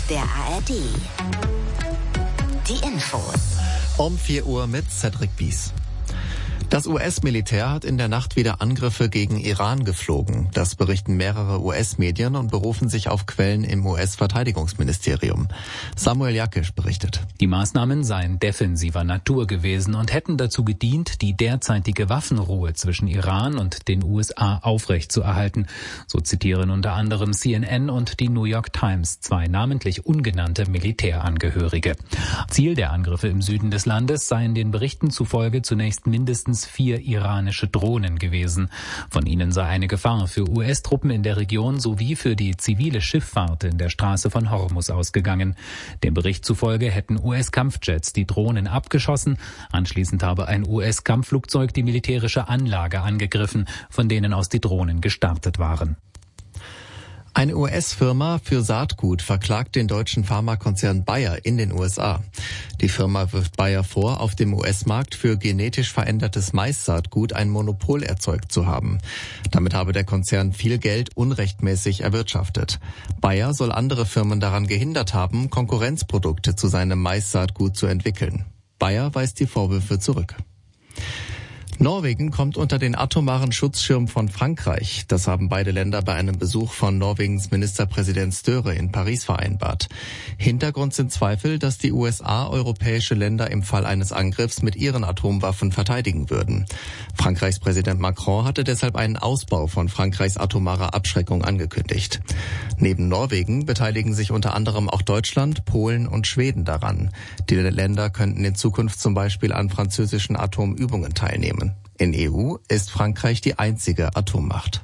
der ARD. Die Infos. Um 4 Uhr mit Cedric Bies. Das US-Militär hat in der Nacht wieder Angriffe gegen Iran geflogen. Das berichten mehrere US-Medien und berufen sich auf Quellen im US-Verteidigungsministerium. Samuel Jakisch berichtet. Die Maßnahmen seien defensiver Natur gewesen und hätten dazu gedient, die derzeitige Waffenruhe zwischen Iran und den USA aufrechtzuerhalten. So zitieren unter anderem CNN und die New York Times zwei namentlich ungenannte Militärangehörige. Ziel der Angriffe im Süden des Landes seien den Berichten zufolge zunächst mindestens 4 iranische Drohnen gewesen. Von ihnen sei eine Gefahr für US-Truppen in der Region sowie für die zivile Schifffahrt in der Straße von Hormuz ausgegangen. Dem Bericht zufolge hätten US-Kampfjets die Drohnen abgeschossen. Anschließend habe ein US-Kampfflugzeug die militärische Anlage angegriffen, von denen aus die Drohnen gestartet waren. Eine US-Firma für Saatgut verklagt den deutschen Pharmakonzern Bayer in den USA. Die Firma wirft Bayer vor, auf dem US-Markt für genetisch verändertes Maissaatgut ein Monopol erzeugt zu haben. Damit habe der Konzern viel Geld unrechtmäßig erwirtschaftet. Bayer soll andere Firmen daran gehindert haben, Konkurrenzprodukte zu seinem Maissaatgut zu entwickeln. Bayer weist die Vorwürfe zurück. Norwegen kommt unter den atomaren Schutzschirm von Frankreich. Das haben beide Länder bei einem Besuch von Norwegens Ministerpräsident Støre in Paris vereinbart. Hintergrund sind Zweifel, dass die USA europäische Länder im Fall eines Angriffs mit ihren Atomwaffen verteidigen würden. Frankreichs Präsident Macron hatte deshalb einen Ausbau von Frankreichs atomarer Abschreckung angekündigt. Neben Norwegen beteiligen sich unter anderem auch Deutschland, Polen und Schweden daran. Die Länder könnten in Zukunft zum Beispiel an französischen Atomübungen teilnehmen. In EU ist Frankreich die einzige Atommacht.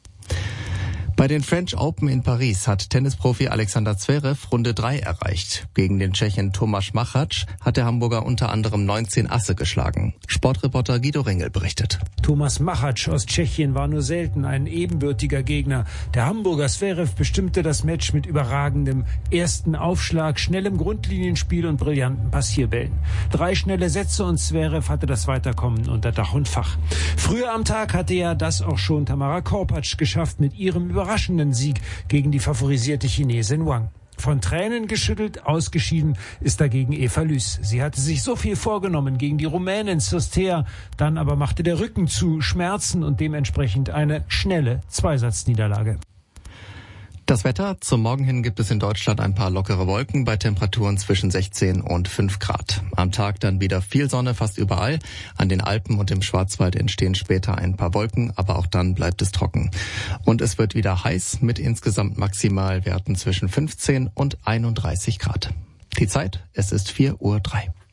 Bei den French Open in Paris hat Tennisprofi Alexander Zverev Runde 3 erreicht. Gegen den Tschechen Tomáš Machač hat der Hamburger unter anderem 19 Asse geschlagen. Sportreporter Guido Ringel berichtet. Tomáš Machač aus Tschechien war nur selten ein ebenbürtiger Gegner. Der Hamburger Zverev bestimmte das Match mit überragendem ersten Aufschlag, schnellem Grundlinienspiel und brillanten Passierbällen. 3 schnelle Sätze und Zverev hatte das Weiterkommen unter Dach und Fach. Früher am Tag hatte ja das auch schon Tamara Korpatsch geschafft mit ihrem überraschenden Sieg gegen die favorisierte Chinesin Wang. Von Tränen geschüttelt, ausgeschieden ist dagegen Eva Lys. Sie hatte sich so viel vorgenommen gegen die Rumänin Cirstea, dann aber machte der Rücken zu Schmerzen und dementsprechend eine schnelle Zweisatzniederlage. Das Wetter: Zum Morgen hin gibt es in Deutschland ein paar lockere Wolken bei Temperaturen zwischen 16 und 5 Grad. Am Tag dann wieder viel Sonne fast überall. An den Alpen und im Schwarzwald entstehen später ein paar Wolken, aber auch dann bleibt es trocken. Und es wird wieder heiß mit insgesamt Maximalwerten zwischen 15 und 31 Grad. Die Zeit: es ist 4:03 Uhr.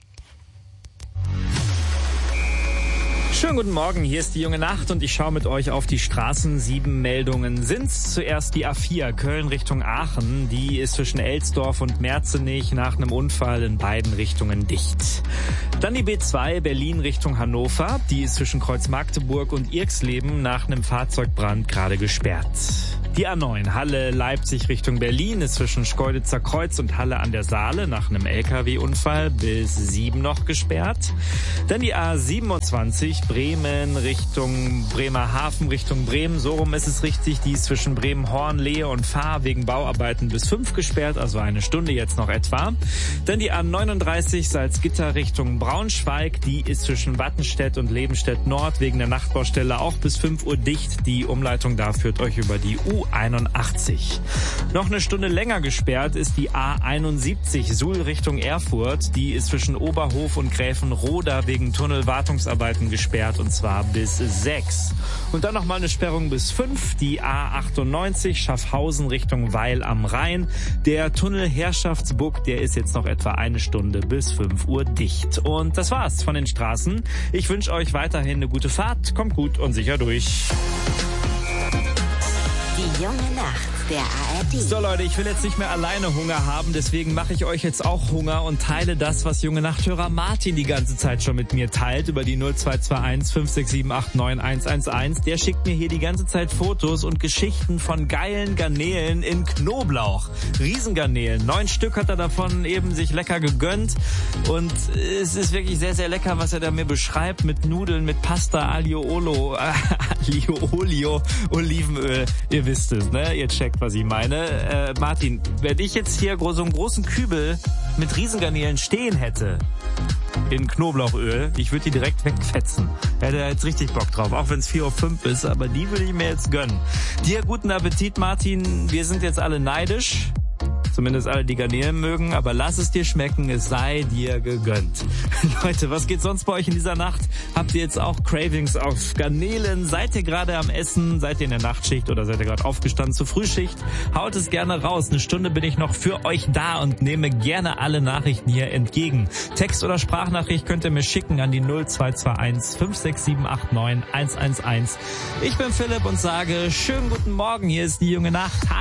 Schönen guten Morgen, hier ist die junge Nacht und ich schaue mit euch auf die Straßen. 7 Meldungen sind's. Zuerst die A4 Köln Richtung Aachen. Die ist zwischen Elsdorf und Merzenich nach einem Unfall in beiden Richtungen dicht. Dann die B2 Berlin Richtung Hannover. Die ist zwischen Kreuz Magdeburg und Irxleben nach einem Fahrzeugbrand gerade gesperrt. Die A9 Halle Leipzig Richtung Berlin ist zwischen Schkeuditzer Kreuz und Halle an der Saale nach einem LKW-Unfall bis 7 noch gesperrt. Dann die A27 Bremen Richtung Bremerhaven Richtung Bremen, so rum ist es richtig, die ist zwischen Bremen-Horn, Lehe und Fahr wegen Bauarbeiten bis 5 gesperrt, also eine Stunde jetzt noch etwa. Dann die A39 Salzgitter Richtung Braunschweig, die ist zwischen Wattenstedt und Lebenstedt Nord wegen der Nachtbaustelle auch bis 5 Uhr dicht. Die Umleitung da führt euch über die U81. Noch eine Stunde länger gesperrt ist die A71 Suhl Richtung Erfurt, die ist zwischen Oberhof und Gräfenroda wegen Tunnelwartungsarbeiten gesperrt und zwar bis 6. Und dann nochmal eine Sperrung bis 5, die A98 Schaffhausen Richtung Weil am Rhein. Der Tunnel Herrschaftsbuck, der ist jetzt noch etwa eine Stunde bis 5 Uhr dicht. Und das war's von den Straßen. Ich wünsche euch weiterhin eine gute Fahrt. Kommt gut und sicher durch. Die junge Nacht der ARD. So Leute, ich will jetzt nicht mehr alleine Hunger haben, deswegen mache ich euch jetzt auch Hunger und teile das, was junge Nachthörer Martin die ganze Zeit schon mit mir teilt, über die 0221 567899111. Der schickt mir hier die ganze Zeit Fotos und Geschichten von geilen Garnelen in Knoblauch. Riesengarnelen, 9 Stück hat er davon eben sich lecker gegönnt und es ist wirklich sehr, sehr lecker, was er da mir beschreibt mit Nudeln, mit Pasta, Aglio Olio, Aglio Olio, Olivenöl. Ihr wisst es, ne? Ihr checkt, was ich meine. Martin, wenn ich jetzt hier so einen großen Kübel mit Riesengarnelen stehen hätte, in Knoblauchöl, ich würde die direkt wegfetzen. Hätte jetzt richtig Bock drauf, auch wenn es 4:05 Uhr ist, aber die würde ich mir jetzt gönnen. Dir guten Appetit, Martin. Wir sind jetzt alle neidisch. Zumindest alle, die Garnelen mögen, aber lass es dir schmecken, es sei dir gegönnt. Leute, was geht sonst bei euch in dieser Nacht? Habt ihr jetzt auch Cravings auf Garnelen? Seid ihr gerade am Essen? Seid ihr in der Nachtschicht oder seid ihr gerade aufgestanden zur Frühschicht? Haut es gerne raus. Eine Stunde bin ich noch für euch da und nehme gerne alle Nachrichten hier entgegen. Text- oder Sprachnachricht könnt ihr mir schicken an die 0221 56789 111. Ich bin Philipp und sage schönen guten Morgen. Hier ist die junge Nacht.